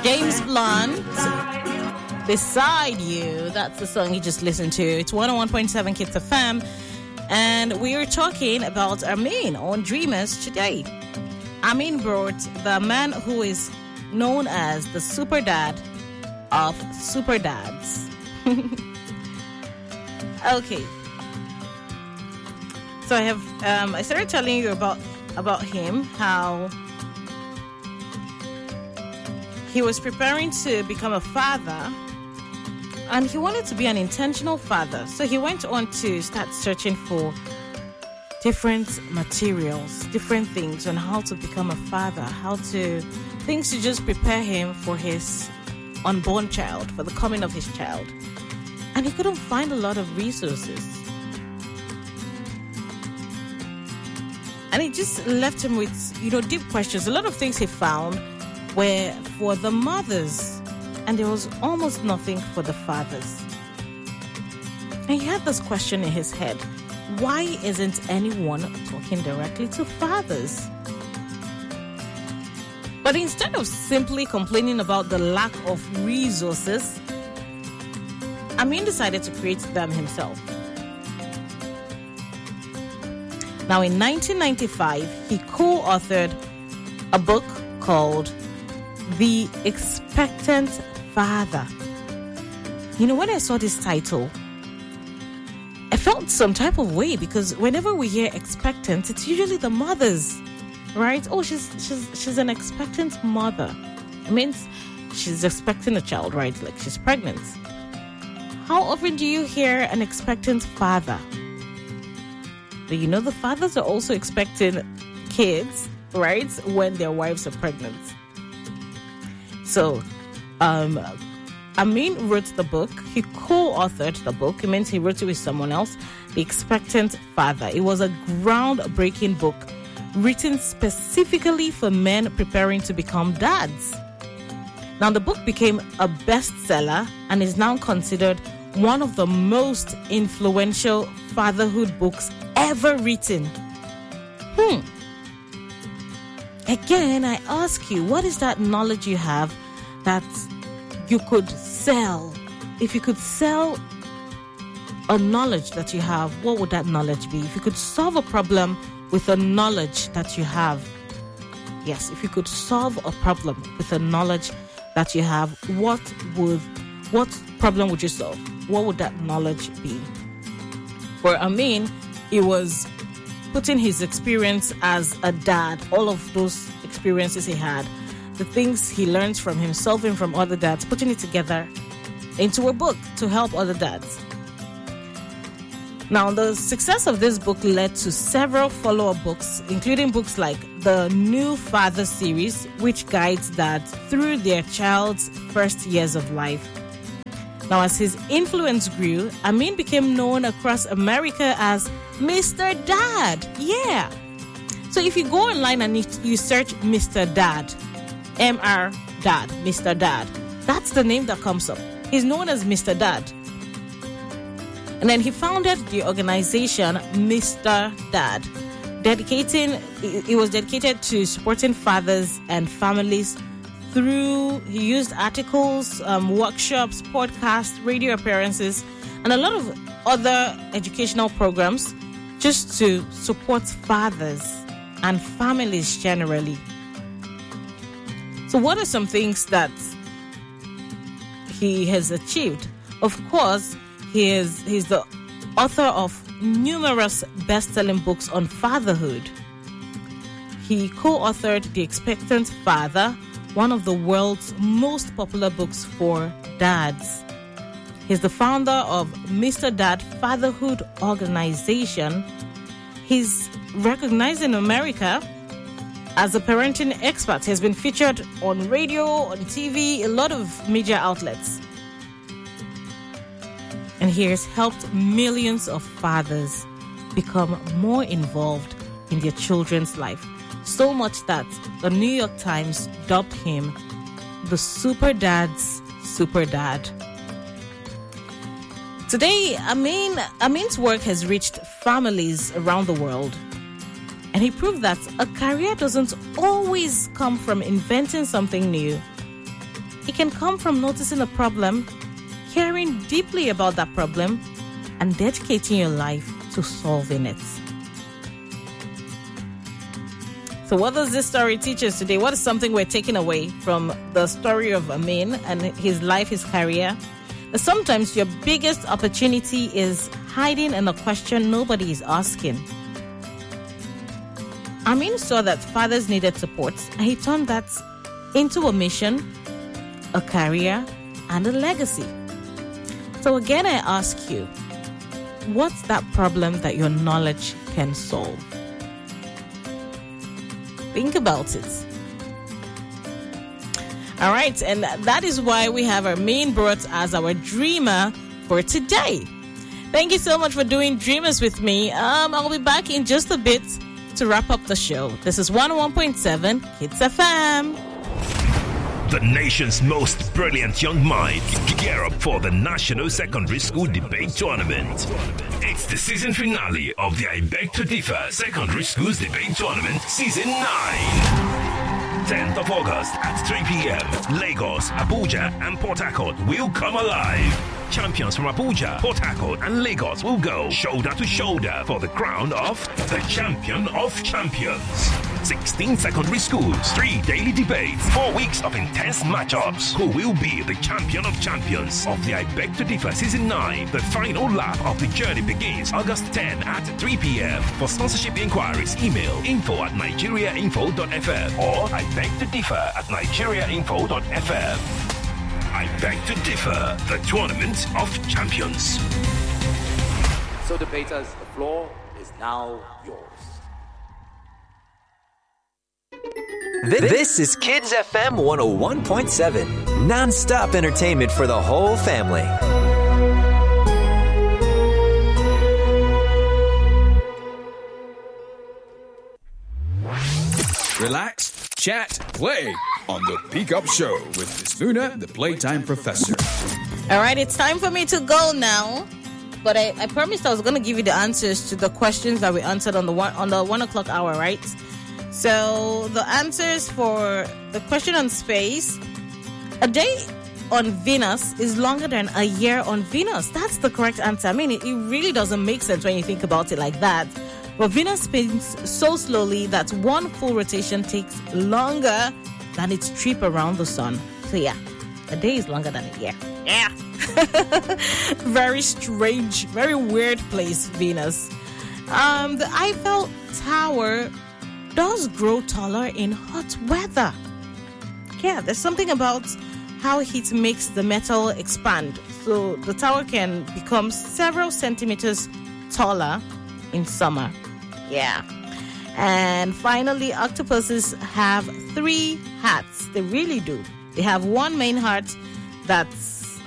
James Blunt, Beside You. That's the song you just listened to. It's 101.7 Kids FM. And we are talking about Amin on Dreamers today. Amin brought the man who is known as the super dad of super dads. Okay. So I started telling you about him, how he was preparing to become a father, and he wanted to be an intentional father. So he went on to start searching for different materials, different things on how to become a father, things to just prepare him for his unborn child, for the coming of his child. And he couldn't find a lot of resources. And it just left him with, deep questions. A lot of things he found were for the mothers, and there was almost nothing for the fathers. And he had this question in his head: why isn't anyone talking directly to fathers? But instead of simply complaining about the lack of resources, Amin decided to create them himself. Now, in 1995, he co-authored a book called The Expectant Father. When I saw this title, I felt some type of way, because whenever we hear expectant, it's usually the mothers, right? Oh, she's an expectant mother. It means she's expecting a child, right? Like she's pregnant. How often do you hear an expectant father? But the fathers are also expecting kids, right? When their wives are pregnant. So, Amin wrote the book. He co-authored the book. It means he wrote it with someone else. The Expectant Father. It was a groundbreaking book written specifically for men preparing to become dads. Now, the book became a bestseller and is now considered one of the most influential fatherhood books ever written. Again, I ask you, what is that knowledge you have that you could sell? If you could sell a knowledge that you have, what would that knowledge be? If you could solve a problem with a knowledge that you have, yes, if you could solve a problem with a knowledge that you have, what problem would you solve? What would that knowledge be? For Amin, it was putting his experience as a dad, all of those experiences he had, the things he learned from himself and from other dads, putting it together into a book to help other dads. Now, the success of this book led to several follow-up books, including books like the New Father series, which guides dads through their child's first years of life. Now, as his influence grew, Amin became known across America as Mr. Dad. Yeah. So if you go online and you search Mr. Dad, M.R. Dad, Mr. Dad, that's the name that comes up. He's known as Mr. Dad. And then he founded the organization Mr. Dad, it was dedicated to supporting fathers and families he used articles, workshops, podcasts, radio appearances, and a lot of other educational programs just to support fathers and families generally. So what are some things that he has achieved? Of course, he's the author of numerous best-selling books on fatherhood. He co-authored The Expectant Father, one of the world's most popular books for dads. He's the founder of Mr. Dad Fatherhood Organization. He's recognized in America as a parenting expert. He has been featured on radio, on TV, a lot of media outlets. And he has helped millions of fathers become more involved in their children's life. So much that the New York Times dubbed him the Super Dad's Super Dad. Today, Amin's work has reached families around the world. And he proved that a career doesn't always come from inventing something new. It can come from noticing a problem, caring deeply about that problem, and dedicating your life to solving it. So what does this story teach us today? What is something we're taking away from the story of Amin and his life, his career? That sometimes your biggest opportunity is hiding in a question nobody is asking. Amin saw that fathers needed support, and he turned that into a mission, a career, and a legacy. So again, I ask you, what's that problem that your knowledge can solve? Think about it. All right, and that is why we have Amin brought as our dreamer for today. Thank you so much for doing Dreamers with me. I'll be back in just a bit to wrap up the show. This is 101.7 Kids FM. The nation's most brilliant young minds gear up for the National Secondary School Debate Tournament. It's the season finale of the I Beg to Differ Secondary Schools Debate Tournament Season 9. 10th of August at 3 p.m. Lagos, Abuja, and Port Harcourt will come alive. Champions from Abuja, Port Harcourt, and Lagos will go shoulder to shoulder for the crown of the Champion of Champions. 16 secondary schools, 3 daily debates, 4 weeks of intense matchups. Who will be the Champion of Champions of the I Beg to Differ Season 9? The final lap of the journey begins August 10 at 3 p.m. For sponsorship inquiries, email info@nigeriainfo.fm or I Beg to Differ @nigeriainfo.fm. I Beg to Differ, the Tournament of Champions. So debaters, the floor is now yours. This is Kids FM 101.7, non-stop entertainment for the whole family. Relax, chat, play on the Peak Up Show with Miss Luna, the Playtime Professor. All right, it's time for me to go now. But I promised I was going to give you the answers to the questions that we answered on the 1 o'clock hour, right? So the answers for the question on space: a day on Venus is longer than a year on Venus. That's the correct answer. I mean, it really doesn't make sense when you think about it like that. But Venus spins so slowly that one full rotation takes longer than its trip around the sun. So yeah, a day is longer than a year. Yeah. Very strange, very weird place, Venus. The Eiffel Tower does grow taller in hot weather. Yeah, there's something about how heat makes the metal expand. So the tower can become several centimeters taller in summer. Yeah. And finally, octopuses have 3 hearts. They really do. They have one main heart that's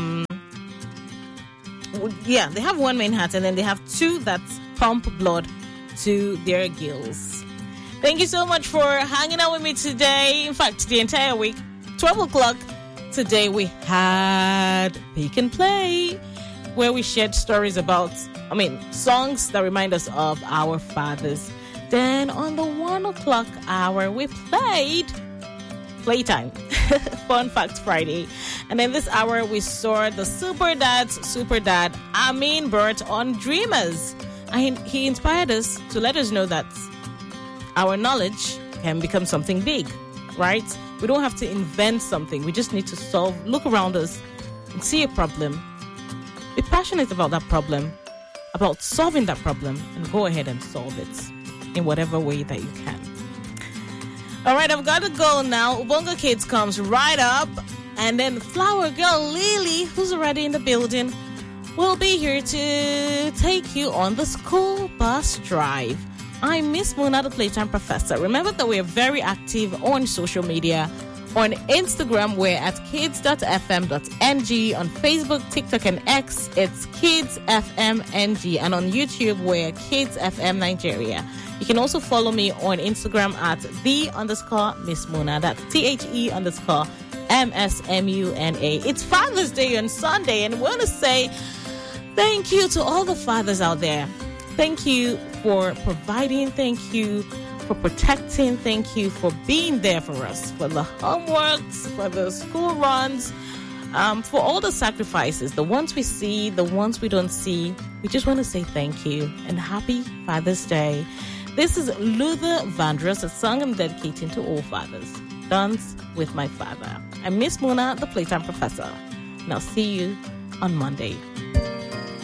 they have one main heart, and then they have 2 that pump blood to their gills. Thank you so much for hanging out with me today. In fact, the entire week, 12 o'clock today, we had Pick and Play, where we shared stories about, songs that remind us of our fathers. Then on the 1 o'clock hour, we played Playtime, Fun Fact Friday. And then this hour, we saw the super dad, Amin Burt on Dreamers. And he inspired us to let us know that our knowledge can become something big, right? We don't have to invent something. We just need to look around us and see a problem. Be passionate about that problem, about solving that problem, and go ahead and solve it in whatever way that you can. All right, I've got to go now. Ubongo Kids comes right up. And then Flower Girl Lily, who's already in the building, will be here to take you on the school bus drive. I'm Miss Mona, the Playtime Professor. Remember that we are very active on social media. On Instagram, we're at kids.fm.ng. On Facebook, TikTok, and X, it's kidsfmng. And on YouTube, we're Kids FM Nigeria. You can also follow me on Instagram at _Miss Mona. That's THE_MSMUNA. It's Father's Day on Sunday, and we want to say thank you to all the fathers out there. Thank you for providing. Thank you for protecting. Thank you for being there for us, for the homeworks, for the school runs, for all the sacrifices, the ones we see, the ones we don't see. We just want to say thank you and happy Father's Day. This is Luther Vandross, a song I'm dedicating to all fathers. Dance with my father. I'm Miss Muna, the Playtime Professor. And I'll see you on Monday.